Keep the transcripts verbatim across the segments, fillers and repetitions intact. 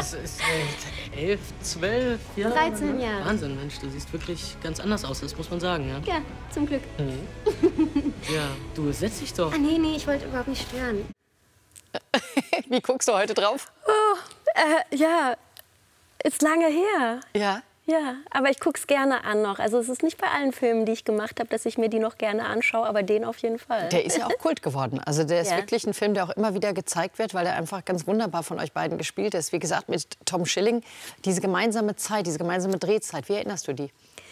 das ist äh, elf, zwölf Jahre. dreizehn Jahre. Wahnsinn, Mensch, du siehst wirklich ganz anders aus, das muss man sagen, ja? Ja, zum Glück. Mhm. Ja, du, setz dich doch. Ah, nee, nee, ich wollte überhaupt nicht stören. Wie guckst du heute drauf? Oh, äh, ja, ist lange her. Ja. Ja, aber ich gucke es gerne an noch. Also es ist nicht bei allen Filmen, die ich gemacht habe, dass ich mir die noch gerne anschaue, aber den auf jeden Fall. Der ist ja auch Kult geworden. Also der ist Ja. wirklich ein Film, der auch immer wieder gezeigt wird, weil er einfach ganz wunderbar von euch beiden gespielt ist. Wie gesagt, mit Tom Schilling. Diese gemeinsame Zeit, diese gemeinsame Drehzeit, wie erinnerst du die?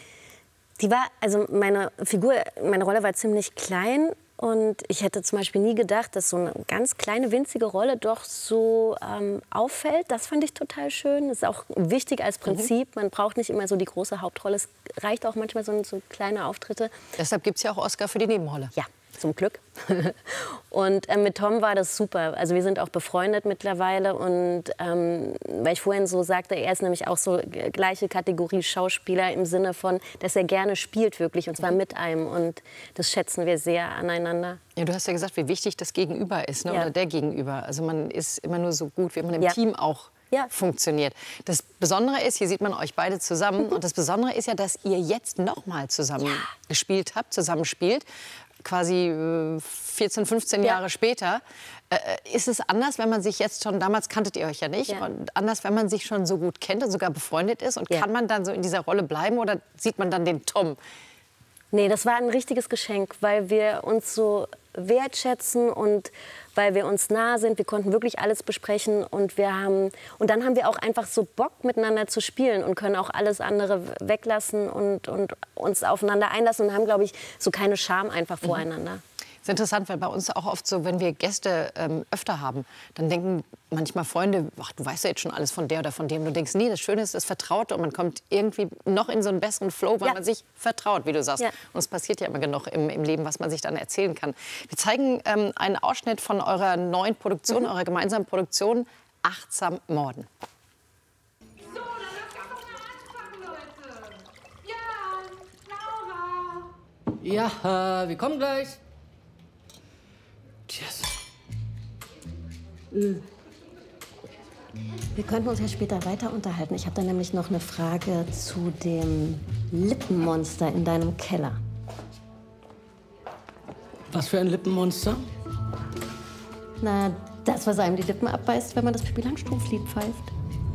Die war, also meine Figur, meine Rolle war ziemlich klein. Und ich hätte zum Beispiel nie gedacht, dass so eine ganz kleine, winzige Rolle doch so ähm, auffällt. Das fand ich total schön. Das ist auch wichtig als Prinzip. Man braucht nicht immer so die große Hauptrolle. Es reicht auch manchmal so, so kleine Auftritte. Deshalb gibt es ja auch Oscar für die Nebenrolle. Ja, zum Glück. Und äh, mit Tom war das super. Also wir sind auch befreundet mittlerweile. Und ähm, weil ich vorhin so sagte, er ist nämlich auch so gleiche Kategorie Schauspieler im Sinne von, dass er gerne spielt wirklich. Und zwar mit einem. Und das schätzen wir sehr aneinander. Ja, du hast ja gesagt, wie wichtig das Gegenüber ist, ne? Ja. Oder der Gegenüber. Also man ist immer nur so gut, wie man im Ja. Team auch Ja. funktioniert. Das Besondere ist, hier sieht man euch beide zusammen. Und das Besondere ist ja, dass ihr jetzt noch mal zusammen Ja. gespielt habt, zusammen spielt. Quasi äh, vierzehn, fünfzehn Ja. Jahre später. Äh, ist es anders, wenn man sich jetzt schon, damals kanntet ihr euch ja nicht, Ja. und anders, wenn man sich schon so gut kennt und sogar befreundet ist? Und Ja. kann man dann so in dieser Rolle bleiben oder sieht man dann den Tom? Nee, das war ein richtiges Geschenk, weil wir uns so wertschätzen und weil wir uns nah sind. Wir konnten wirklich alles besprechen und wir haben und dann haben wir auch einfach so Bock miteinander zu spielen und können auch alles andere weglassen und, und uns aufeinander einlassen und haben, glaube ich, so keine Scham einfach voreinander. Das ist interessant, weil bei uns auch oft so, wenn wir Gäste ähm, öfter haben, dann denken manchmal Freunde, ach, du weißt ja jetzt schon alles von der oder von dem. Du denkst, nee, das Schöne ist das Vertraute und man kommt irgendwie noch in so einen besseren Flow, weil Ja. man sich vertraut, wie du sagst. Ja. Und es passiert ja immer genug im, im Leben, was man sich dann erzählen kann. Wir zeigen ähm, einen Ausschnitt von eurer neuen Produktion, Mhm. eurer gemeinsamen Produktion, Achtsam Morden. So, dann lass doch mal anfangen, Leute. Ja, Laura. Ja, äh, wir kommen gleich. Yes. Wir könnten uns ja später weiter unterhalten. Ich habe da nämlich noch eine Frage zu dem Lippenmonster in deinem Keller. Was für ein Lippenmonster? Na, das, was einem die Lippen abbeißt, wenn man das Pippi Langstrumpf-Lied pfeift.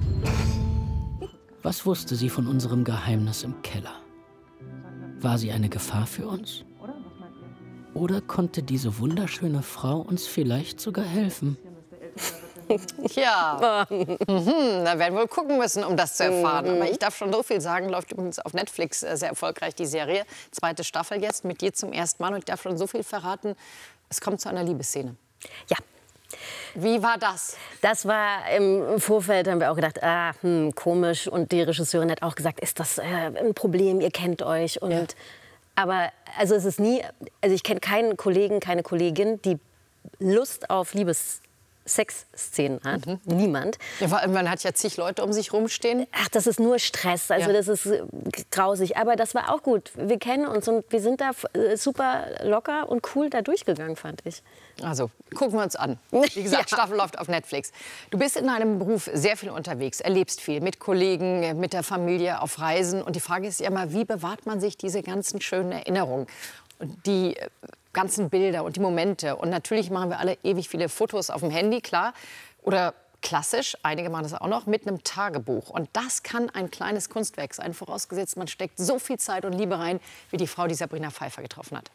Was wusste sie von unserem Geheimnis im Keller? War sie eine Gefahr für uns? Oder konnte diese wunderschöne Frau uns vielleicht sogar helfen? Ja, mhm, da werden wir wohl gucken müssen, um das zu erfahren. Aber ich darf schon so viel sagen, läuft übrigens auf Netflix äh, sehr erfolgreich, die Serie. Zweite Staffel jetzt, mit dir zum ersten Mal. Und ich darf schon so viel verraten, es kommt zu einer Liebesszene. Ja. Wie war das? Das war im Vorfeld, haben wir auch gedacht, ah, hm, komisch. Und die Regisseurin hat auch gesagt, ist das äh, ein Problem, ihr kennt euch. Und, Ja. Aber also es ist nie, also ich kenne keinen Kollegen, keine Kollegin, die Lust auf Liebes-Sex-Szenen hat. Mhm. Niemand. Ja, vor allem, man hat ja zig Leute um sich rumstehen. Ach, das ist nur Stress, also Ja. das ist äh, grausig. Aber das war auch gut. Wir kennen uns und wir sind da äh, super locker und cool da durchgegangen, fand ich. Also, gucken wir uns an. Wie gesagt, Ja. Staffel läuft auf Netflix. Du bist in deinem Beruf sehr viel unterwegs, erlebst viel mit Kollegen, mit der Familie, auf Reisen. Und die Frage ist ja immer, wie bewahrt man sich diese ganzen schönen Erinnerungen? Und die äh, ganzen Bilder und die Momente. Und natürlich machen wir alle ewig viele Fotos auf dem Handy, klar. Oder klassisch, einige machen das auch noch, mit einem Tagebuch. Und das kann ein kleines Kunstwerk sein, vorausgesetzt, man steckt so viel Zeit und Liebe rein, wie die Frau, die Sabrina Pfeiffer getroffen hat.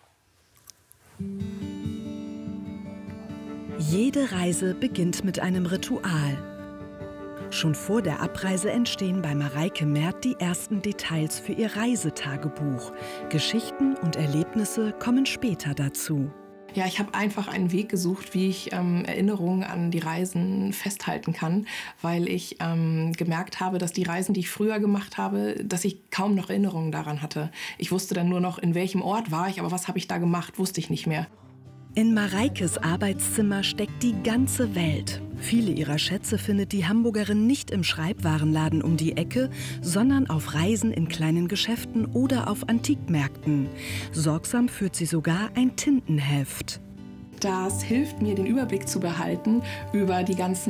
Jede Reise beginnt mit einem Ritual. Schon vor der Abreise entstehen bei Mareike Merth die ersten Details für ihr Reisetagebuch. Geschichten und Erlebnisse kommen später dazu. Ja, ich habe einfach einen Weg gesucht, wie ich ähm, Erinnerungen an die Reisen festhalten kann, weil ich ähm, gemerkt habe, dass die Reisen, die ich früher gemacht habe, dass ich kaum noch Erinnerungen daran hatte. Ich wusste dann nur noch, in welchem Ort war ich, aber was habe ich da gemacht, wusste ich nicht mehr. In Mareikes Arbeitszimmer steckt die ganze Welt. Viele ihrer Schätze findet die Hamburgerin nicht im Schreibwarenladen um die Ecke, sondern auf Reisen in kleinen Geschäften oder auf Antikmärkten. Sorgsam führt sie sogar ein Tintenheft. Das hilft mir, den Überblick zu behalten über die ganzen